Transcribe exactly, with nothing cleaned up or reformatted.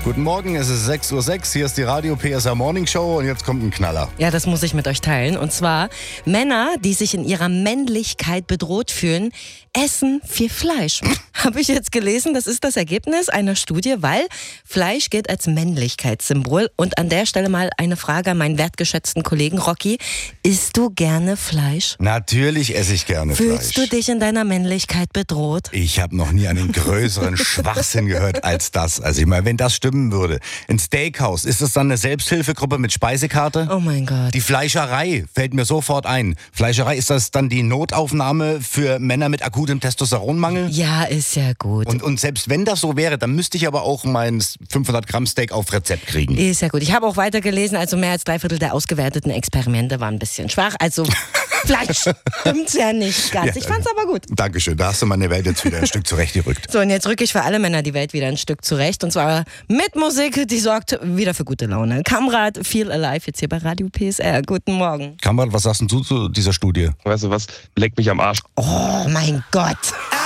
Guten Morgen, es ist sechs Uhr sechs, hier ist die Radio P S R Morning Show und jetzt kommt ein Knaller. Ja, das muss ich mit euch teilen. Und zwar, Männer, die sich in ihrer Männlichkeit bedroht fühlen, essen viel Fleisch. Habe ich jetzt gelesen, das ist das Ergebnis einer Studie, weil Fleisch gilt als Männlichkeitssymbol. Und an der Stelle mal eine Frage an meinen wertgeschätzten Kollegen Rocky. Isst du gerne Fleisch? Natürlich esse ich gerne Fühlst Fleisch. du dich in deiner Männlichkeit bedroht? Ich habe noch nie einen größeren Schwachsinn gehört als das. Also ich meine, wenn das stimmen würde. Ein Steakhouse, ist das dann eine Selbsthilfegruppe mit Speisekarte? Oh mein Gott. Die Fleischerei fällt mir sofort ein. Fleischerei, ist das dann die Notaufnahme für Männer mit akutem Testosteronmangel? Ja, ist ja gut. Und, und selbst wenn das so wäre, dann müsste ich aber auch mein fünfhundert Gramm Steak auf Rezept kriegen. Ist ja gut. Ich habe auch weiter gelesen, also mehr als drei Viertel der ausgewerteten Experimente waren ein bisschen schwach. Also Fleisch stimmt ja nicht ganz. Ja, Ich fand's aber gut. Dankeschön, da hast du meine Welt jetzt wieder ein Stück zurechtgerückt. So, und jetzt rücke ich für alle Männer die Welt wieder ein Stück zurecht. Und zwar mit Musik, die sorgt wieder für gute Laune. Kamrat, Feel Alive, jetzt hier bei Radio P S R. Guten Morgen. Kamrat, was sagst du zu dieser Studie? Weißt du was? Leck mich am Arsch. Oh mein Gott.